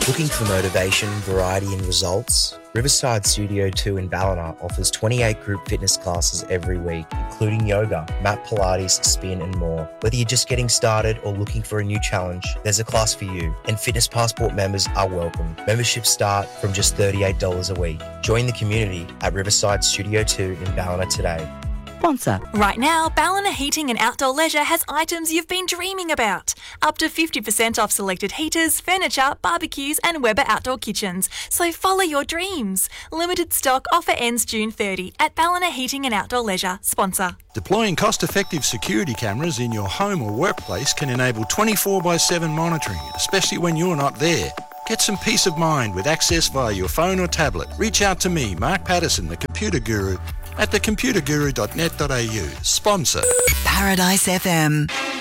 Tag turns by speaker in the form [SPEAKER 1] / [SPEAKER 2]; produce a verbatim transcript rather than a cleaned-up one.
[SPEAKER 1] Looking for motivation, variety and results? Riverside Studio two in Ballina offers twenty-eight group fitness classes every week, including yoga, mat Pilates, spin and more. Whether you're just getting started or looking for a new challenge, there's a class for you, and Fitness Passport members are welcome. Memberships start from just thirty-eight dollars a week. Join the community at Riverside Studio two in Ballina today.
[SPEAKER 2] Sponsor.
[SPEAKER 3] Right now, Ballina Heating and Outdoor Leisure has items you've been dreaming about. Up to fifty percent off selected heaters, furniture, barbecues and Weber outdoor kitchens. So follow your dreams. Limited stock offer ends June thirtieth at Ballina Heating and Outdoor Leisure. Sponsor.
[SPEAKER 4] Deploying cost-effective security cameras in your home or workplace can enable twenty-four by seven monitoring, especially when you're not there. Get some peace of mind with access via your phone or tablet. Reach out to me, Mark Patterson, the Computer Guru, at the computer guru dot net dot a u. Sponsor.
[SPEAKER 2] Paradise F M.